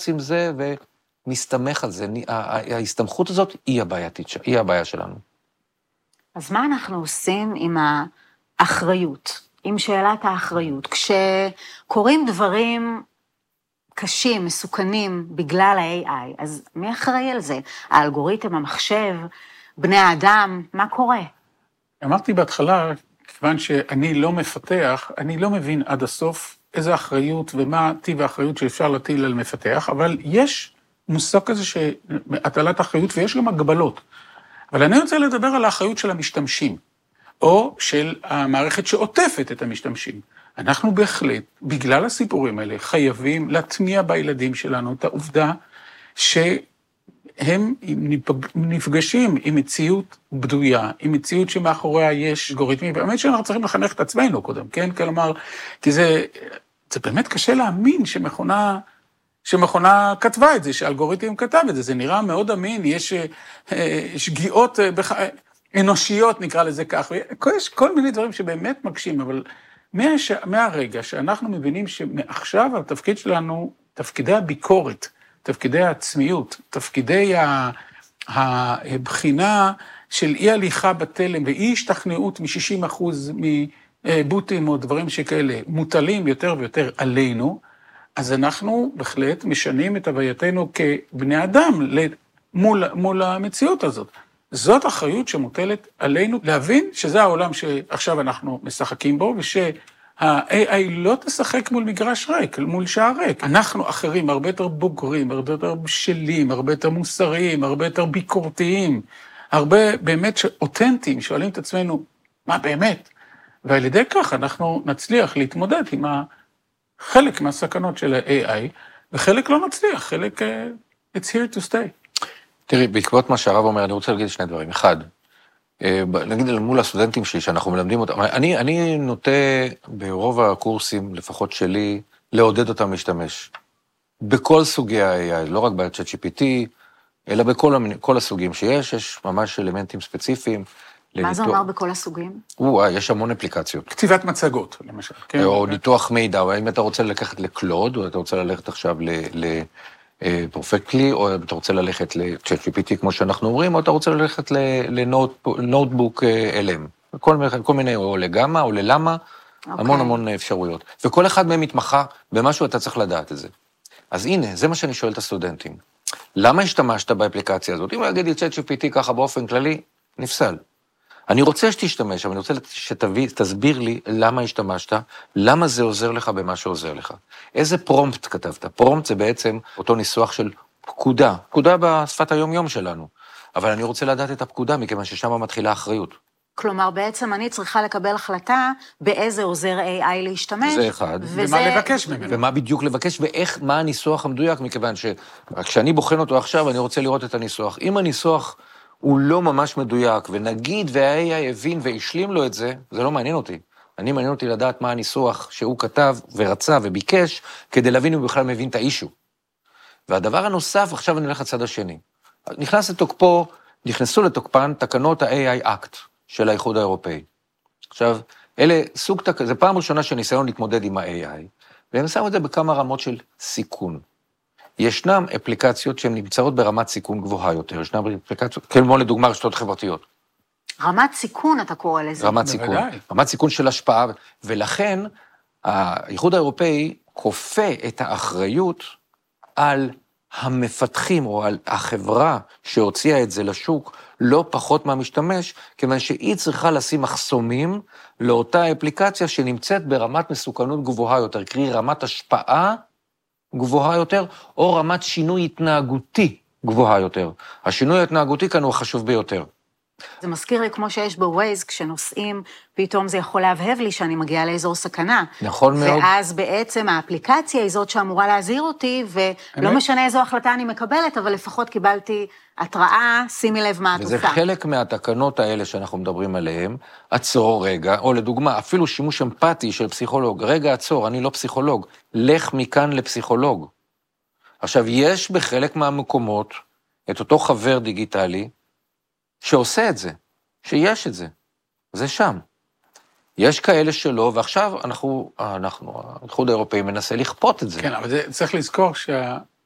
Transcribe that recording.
עם זה ומסתמך על זה. ההסתמכות הזאת היא הבעיה שלנו. אז מה אנחנו עושים עם האחריות, עם שאלת האחריות? כשקורים דברים קשים, מסוכנים, בגלל ה-AI, אז מי אחראי על זה? האלגוריתם, המחשב, בני האדם, מה קורה? אמרתי בהתחלה, כיוון שאני לא מפתח, אני לא מבין עד הסוף איזו אחריות ומה טיב האחריות שאפשר להטיל על מפתח, אבל יש מושג כזה שהטלת אחריות ויש גם הגבלות. אבל אני רוצה לדבר על האחריות של המשתמשים, או של המערכת שעוטפת את המשתמשים. אנחנו בהחלט, בגלל הסיפורים האלה, חייבים להטמיע בילדים שלנו את העובדה שהם נפגשים עם מציאות בדויה, עם מציאות שמאחוריה יש אלגוריתמים, באמת שאנחנו צריכים לחנך את עצמנו קודם, כן? כלומר, כי זה באמת קשה להאמין שמכונה כתבה את זה, שאלגוריתם כתב את זה, זה נראה מאוד אמין, יש שגיאות אנושיות, נקרא לזה כך, ויש כל מיני דברים שבאמת מקשים, אבל מהרגע שאנחנו מבינים שמעכשיו התפקיד שלנו, תפקידי הביקורת, תפקידי העצמיות, תפקידי הבחינה של אי הליכה בתלם ואי השתכנעות מ-60% מבוטים או דברים שכאלה מוטלים יותר ויותר עלינו, אז אנחנו בהחלט משנים את הווייתנו כבני אדם מול המציאות הזאת. זאת אחריות שמוטלת עלינו להבין שזה העולם שעכשיו אנחנו משחקים בו, ושה-AI לא תשחק מול מגרש ריק, מול שער ריק. אנחנו אחרים, הרבה יותר בוגרים, הרבה יותר בשלים, הרבה יותר מוסריים, הרבה יותר ביקורתיים, הרבה באמת אותנטיים, שואלים את עצמנו, מה באמת? ועל ידי כך אנחנו נצליח להתמודד עם חלק מהסכנות של ה-AI, וחלק לא מצליח, חלק it's here to stay. תראי, בעקבות מה שהרב אומר, אני רוצה להגיד שני דברים. אחד, נגיד מול הסטודנטים שלי, שאנחנו מלמדים אותם, אני נוטה ברוב הקורסים, לפחות שלי, לעודד אותם להשתמש. בכל סוגי ה-AI, לא רק ב-ChatGPT, אלא בכל הסוגים שיש, יש ממש אלמנטים ספציפיים. מה זה אומר בכל הסוגים? יש המון אפליקציות. כתיבת מצגות, למשל. או ניתוח מידע, או אם אתה רוצה לקחת לקלוד, או אתה רוצה ללכת עכשיו לפרפקטלי, או אתה רוצה ללכת ל-ChatGPT, כמו שאנחנו אומרים, או אתה רוצה ללכת לנוטבוק LM. כל מיני, או לגמא, או ללמה, המון אפשרויות. וכל אחד מהם מתמחה במשהו, אתה צריך לדעת את זה. אז הנה, זה מה שאני שואל את הסטודנטים. למה השתמשת באפליקציה הזאת? אם אני אגיד ChatGPT ככה באופן כללי, נפסל. אני רוצה שתשתמש, אבל אני רוצה שתסביר לי למה השתמשת, למה זה עוזר לך במה שעוזר לך. איזה פרומפט כתבת? פרומפט זה בעצם אותו ניסוח של פקודה, פקודה בשפת היום-יום שלנו. אבל אני רוצה לדעת את הפקודה, מכיוון ששם מתחילה האחריות. כלומר, בעצם אני צריכה לקבל החלטה באיזה עוזר AI להשתמש. זה אחד. ומה לבקש ממנו. ומה בדיוק לבקש, ואיך, מה הניסוח המדויק, מכיוון שכשאני בוחן אותו עכשיו, אני רוצה לראות את הניסוח. אם הניסוח הוא לא ממש מדויק, ונגיד וה-AI הבין והשלים לו את זה, זה לא מעניין אותי. מעניין אותי לדעת מה הניסוח שהוא כתב ורצה וביקש, כדי להבין אם הוא בכלל מבין את האישו. והדבר הנוסף, עכשיו אני הולך לצד השני. נכנסו לתוקפן תקנות ה-AI Act של האיחוד האירופאי. עכשיו, זה פעם ראשונה שניסיון להתמודד עם ה-AI, והם שמו את זה בכמה רמות של סיכון. ישנם אפליקציות שהן נמצאות ברמת סיכון גבוהה יותר, ישנם אפליקציות, כמו לדוגמה רשתות חברתיות. רמת סיכון אתה קורא לזה. רמת סיכון. רמת סיכון של השפעה, ולכן האיחוד האירופאי כופה את האחריות על המפתחים או על החברה שהוציאה את זה לשוק, לא פחות מהמשתמש, כיוון שהיא צריכה לשים מחסומים לאותה אפליקציה שנמצאת ברמת מסוכנות גבוהה יותר, קרי רמת השפעה גבוהה יותר, או רמת שינוי התנהגותי גבוהה יותר. השינוי ההתנהגותי כאן הוא החשוב ביותר. זה מזכיר לי כמו שיש בווייז, כשנוסעים, פתאום זה יכול להבהב לי שאני מגיעה לאזור סכנה. נכון מאוד. ואז בעצם האפליקציה היא זאת שאמורה להזהיר אותי, ולא משנה איזו החלטה אני מקבלת, אבל לפחות קיבלתי התראה, שימי לב מה את עושה. וזה חלק מהתקנות האלה שאנחנו מדברים עליהן, עצור רגע, או לדוגמה, אפילו שימוש אמפתי של פסיכולוג, רגע עצור, אני לא פסיכולוג, לך מכאן לפסיכולוג. עכשיו, יש בחלק מהמקומות את אותו חבר דיגיטלי, שעושה את זה, שיש את זה, זה שם. יש כאלה שלא, ועכשיו האיחוד האירופאי מנסה לכפות את זה. כן, אבל צריך לזכור